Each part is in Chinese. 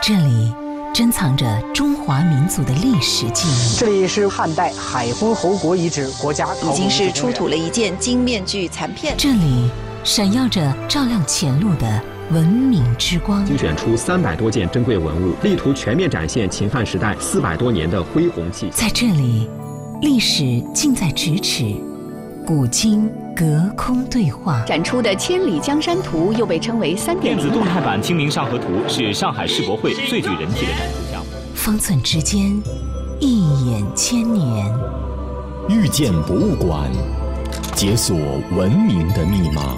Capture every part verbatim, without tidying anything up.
这里珍藏着中华民族的历史记忆。 这里是汉代海昏侯国遗址国家已经是出土了一件金面具残片。 这里闪耀着照亮前路的文明之光。 精选出三百多件珍贵文物，力图全面展现秦汉时代四百多年的恢宏气息。 在这里，历史近在咫尺，古今隔空对话。 展出的《千里江山图》又被称为三点零电子动态版《清明上河图》是上海世博会最具人气的展出项目。 方寸之间，一眼千年。 遇见博物馆，解锁文明的密码。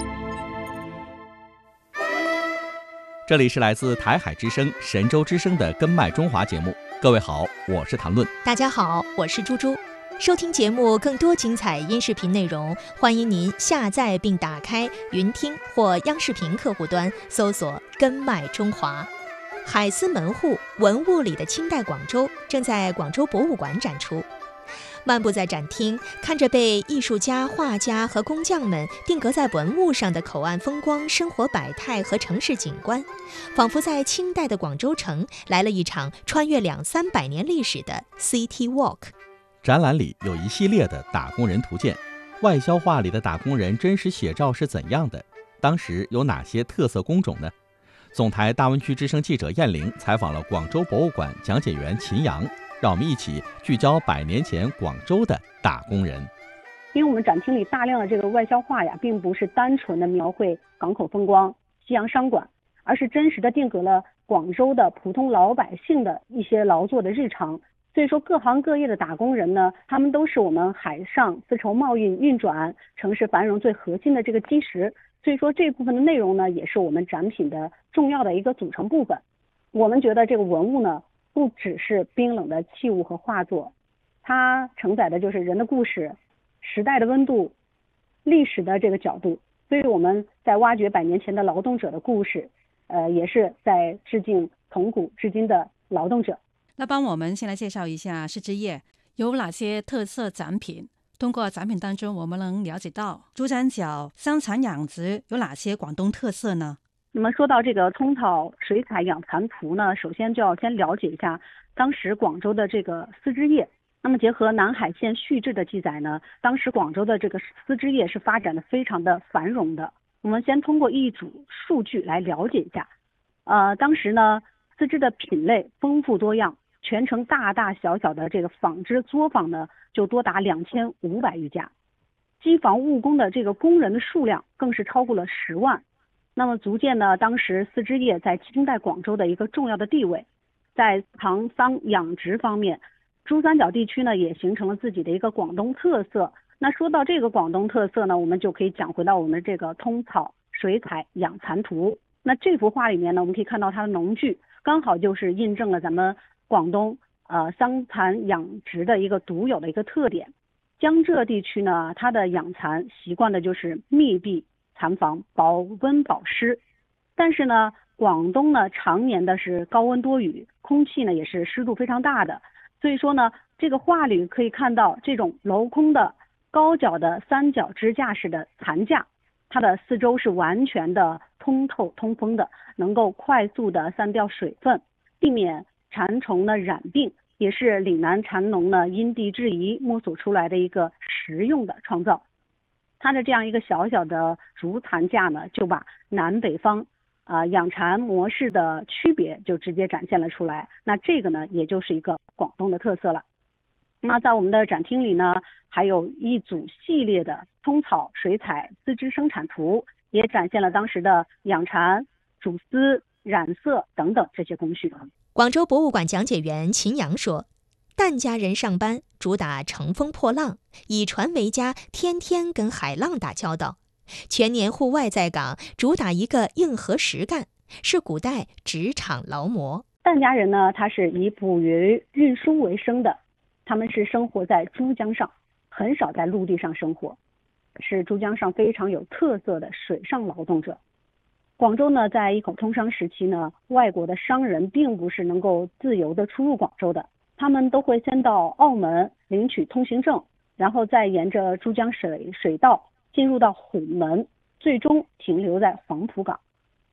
这里是来自台海之声、神州之声的《根脉中华》节目。各位好，我是谭论。 大家好，我是猪猪。收听节目更多精彩音视频内容，欢迎您下载并打开云听或央视频客户端，搜索“根脉中华”。海丝门户文物里的清代广州正在广州博物馆展出。漫步在展厅，看着被艺术家、画家和工匠们定格在文物上的口岸风光、生活百态和城市景观，仿佛在清代的广州城来了一场穿越两三百年历史的 City Walk。 展览里有一系列的打工人图鉴，外销画里的打工人真实写照是怎样的？当时有哪些特色工种呢？总台大湾区之声记者燕玲采访了广州博物馆讲解员秦阳，让我们一起聚焦百年前广州的打工人。 因为我们展厅里大量的这个外销画呀，并不是单纯的描绘港口风光、西洋商馆，而是真实的定格了广州的普通老百姓的一些劳作的日常。所以说各行各业的打工人呢，他们都是我们海上丝绸贸易运转、城市繁荣最核心的这个基石。所以说这部分的内容呢，也是我们展品的重要的一个组成部分。我们觉得这个文物呢，不只是冰冷的器物和画作，它承载的就是人的故事、时代的温度、历史的这个角度。所以我们在挖掘百年前的劳动者的故事，呃，也是在致敬从古至今的劳动者。 那帮我们先来介绍一下丝织业有哪些特色展品。通过展品当中，我们能了解到珠三角生产养殖有哪些广东特色呢？ 那么说到这个通草水采养蚕图呢，首先就要先了解一下当时广州的这个丝织业。那么结合南海县续志的记载呢，当时广州的这个丝织业是发展的非常的繁荣的。我们先通过一组数据来了解一下。呃，当时呢，丝织的品类丰富多样，全城大大小小的这个纺织作坊呢，就多达两千五百余家，机房务工的这个工人的数量更是超过了十万。那么足见呢，当时丝织业在清代广州的一个重要的地位。在藏桑养殖方面，珠三角地区呢也形成了自己的一个广东特色。那说到这个广东特色呢，我们就可以讲回到我们这个通草水采养蚕图。那这幅画里面呢，我们可以看到它的农具刚好就是印证了咱们广东呃桑蚕养殖的一个独有的一个特点。江浙地区呢，它的养蚕习惯的就是密闭蚕房，保温保湿。但是呢，广东呢常年的是高温多雨，空气呢也是湿度非常大的。所以说呢，这个画里可以看到这种镂空的高脚的三角支架式的蚕架，它的四周是完全的通透通风的，能够快速的散掉水分，避免蚕虫呢染病，也是岭南蚕农呢因地制宜摸索出来的一个实用的创造。它的这样一个小小的竹蚕架呢，就把南北方啊、呃、养蚕模式的区别就直接展现了出来。那这个呢，也就是一个广东的特色了。那在我们的展厅里呢，还有一组系列的通草水采丝织生产图，也展现了当时的养蚕、主丝、染色等等这些工序。 广州博物馆讲解员秦阳说，疍家人上班主打乘风破浪，以船为家，天天跟海浪打交道，全年户外在岗，主打一个硬核实干，是古代职场劳模。 疍家人呢，他是以捕鱼运输为生的，他们是生活在珠江上，很少在陆地上生活，是珠江上非常有特色的水上劳动者。广州呢，在一口通商时期呢，外国的商人并不是能够自由的出入广州的，他们都会先到澳门领取通行证，然后再沿着珠江水水道进入到虎门，最终停留在黄埔港。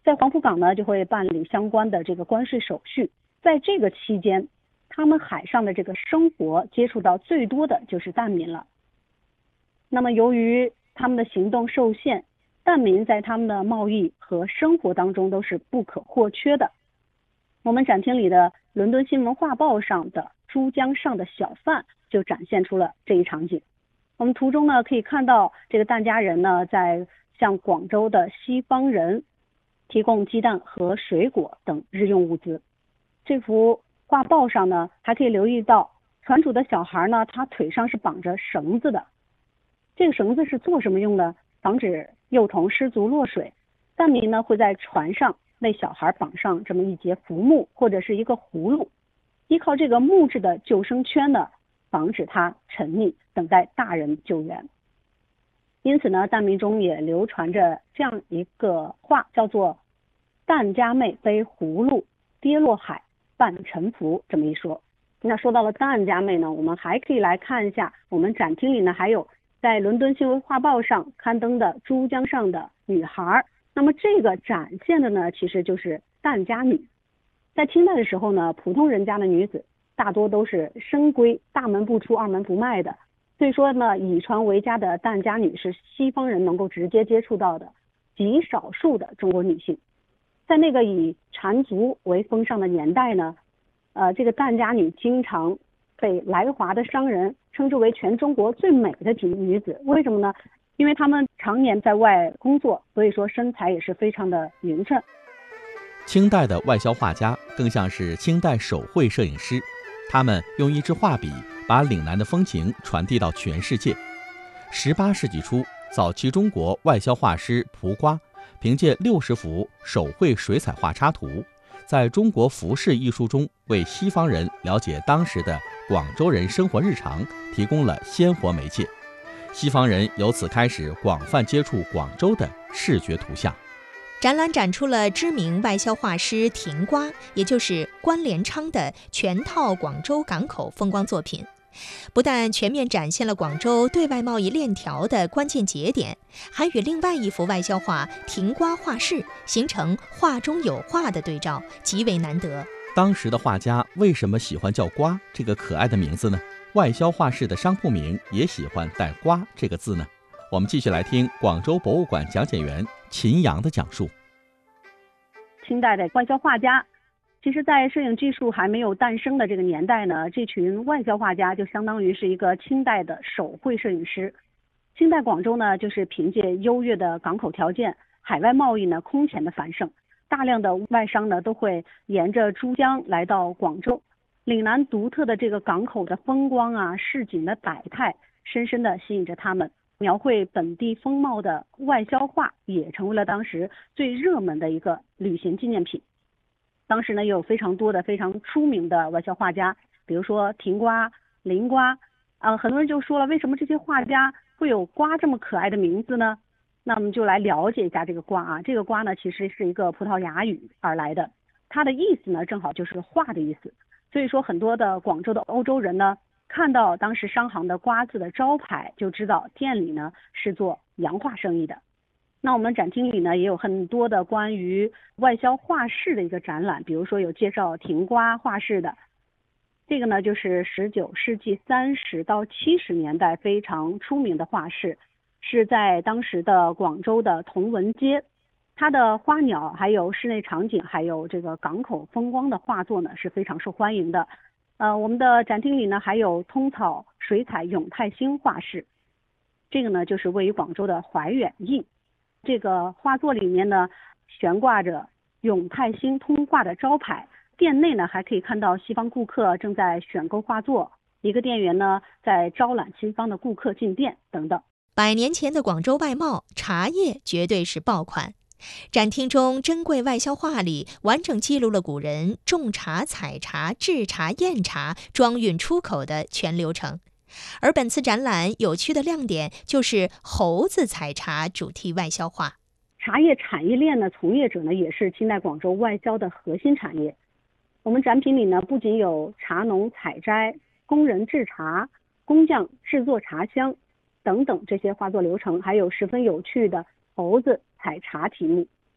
在黄浦港呢就会办理相关的这个关税手续。在这个期间，他们海上的这个生活接触到最多的就是难民了。那么由于他们的行动受限，难民在他们的贸易和生活当中都是不可或缺的。我们展厅里的伦敦新闻画报上的珠江上的小贩就展现出了这一场景。我们图中呢可以看到，这个疍家人呢在向广州的西方人提供鸡蛋和水果等日用物资。这幅画报上呢还可以留意到，船主的小孩呢他腿上是绑着绳子的。这个绳子是做什么用的？防止幼童失足落水。难民呢会在船上为小孩绑上这么一节浮木或者是一个葫芦，依靠这个木质的救生圈呢，防止他沉溺，等待大人救援。因此呢，难民中也流传着这样一个话，叫做疍家妹背葫芦跌落海半沉浮，这么一说。那说到了疍家妹呢，我们还可以来看一下，我们展厅里呢还有在伦敦新闻画报上刊登的珠江上的女孩。那么这个展现的呢，其实就是疍家女。在清代的时候呢，普通人家的女子大多都是深闺，大门不出二门不迈的。所以说呢，以船为家的疍家女是西方人能够直接接触到的极少数的中国女性。在那个以缠足为风尚的年代呢，呃，这个疍家女经常被来华的商人称之为全中国最美的女子。为什么呢？因为他们常年在外工作，所以说身材也是非常的匀称。 清代的外销画家更像是清代手绘摄影师，他们用一支画笔把岭南的风情传递到全世界。十八世纪初，早期中国外销画师蒲瓜凭借六十幅手绘水彩画插图，在中国服饰艺术中为西方人了解当时的广州人生活日常提供了鲜活媒介。西方人由此开始广泛接触广州的视觉图像。 展览展出了知名外销画师廷瓜，也就是关连昌的全套广州港口风光作品，不但全面展现了广州对外贸易链条的关键节点，还与另外一幅外销画《廷瓜画室》形成画中有画的对照，极为难得。 当时的画家为什么喜欢叫瓜这个可爱的名字呢？外销画室的商铺名也喜欢带瓜这个字呢？我们继续来听广州博物馆讲解员秦阳的讲述。 清代的外销画家，其实在摄影技术还没有诞生的这个年代呢，这群外销画家就相当于是一个清代的手绘摄影师。清代广州呢，就是凭借优越的港口条件，海外贸易呢空前的繁盛，大量的外商呢都会沿着珠江来到广州。岭南独特的这个港口的风光啊，市井的百态，深深地吸引着他们。描绘本地风貌的外销画也成为了当时最热门的一个旅行纪念品。当时呢，也有非常多的非常出名的外销画家，比如说廷瓜、林瓜。呃，很多人就说了，为什么这些画家会有瓜这么可爱的名字呢？那我们就来了解一下这个瓜啊。这个瓜呢，其实是一个葡萄牙语而来的，它的意思呢，正好就是画的意思。所以说，很多的广州的欧洲人呢，看到当时商行的瓜字的招牌，就知道店里呢是做洋画生意的。那我们展厅里呢也有很多的关于外销画室的一个展览，比如说有介绍廷瓜画室的，这个呢就是十九世纪三十到七十年代非常出名的画室，是在当时的广州的同文街。它的花鸟还有室内场景还有这个港口风光的画作呢是非常受欢迎的。呃，我们的展厅里呢还有通草水彩永泰兴画室，这个呢就是位于广州的怀远驿。这个画作里面呢悬挂着永泰兴通画的招牌，店内呢还可以看到西方顾客正在选购画作，一个店员呢在招揽西方的顾客进店等等。 百年前的广州外贸，茶叶绝对是爆款。展厅中珍贵外销画里完整记录了古人种茶、采茶、制茶、验茶、装运出口的全流程。而本次展览有趣的亮点就是猴子采茶主题外销画。 茶叶产业链呢，从业者呢也是清代广州外销的核心产业。我们展品里呢不仅有茶农采摘、工人制茶、工匠制作茶香等等这些画作流程，还有十分有趣的猴子采茶题目。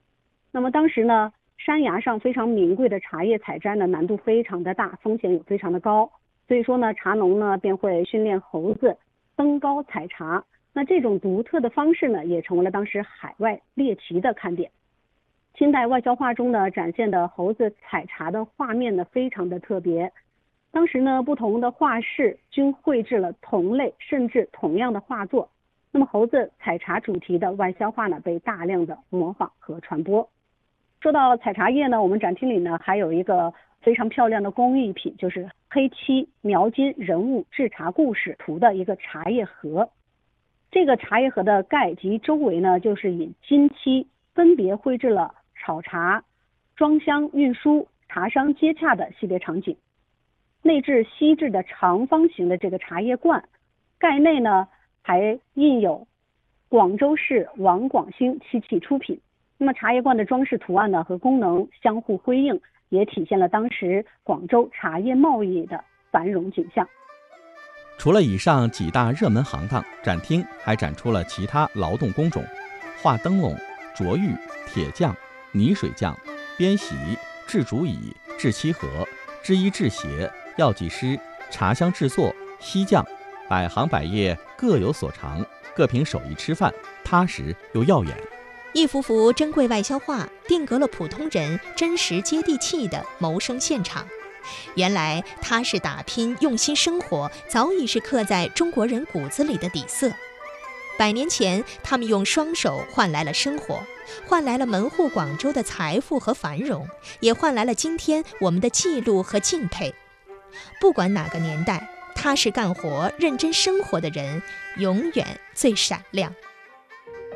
那么当时呢，山崖上非常名贵的茶叶采摘呢，难度非常的大，风险也非常的高。所以说呢，茶农呢便会训练猴子登高采茶。那这种独特的方式呢，也成为了当时海外猎奇的看点。清代外销画中呢展现的猴子采茶的画面呢，非常的特别。当时呢，不同的画室均绘制了同类甚至同样的画作。那么猴子采茶主题的外销画呢，被大量的模仿和传播。说到采茶叶呢，我们展厅里呢还有一个非常漂亮的工艺品，就是黑漆描金人物制茶故事图的一个茶叶盒。这个茶叶盒的盖及周围呢，就是以金漆分别绘制了炒茶、装箱、运输、茶商接洽的系列场景。内置锡制的长方形的这个茶叶罐，盖内呢还印有广州市王广兴漆器出品。那么茶叶罐的装饰图案呢和功能相互辉映，也体现了当时广州茶叶贸易的繁荣景象。 除了以上几大热门行当，展厅还展出了其他劳动工种：画灯笼、琢玉、铁匠、泥水匠、编席、制竹椅、制漆盒、制衣制鞋、药剂师、茶香制作、锡匠，百行百业各有所长，各凭手艺吃饭，踏实又耀眼。 一幅幅珍贵外销画定格了普通人真实接地气的谋生现场。原来踏实打拼、用心生活，早已是刻在中国人骨子里的底色。百年前，他们用双手换来了生活，换来了门户广州的财富和繁荣，也换来了今天我们的记录和敬佩。不管哪个年代，踏实干活、认真生活的人，永远最闪亮。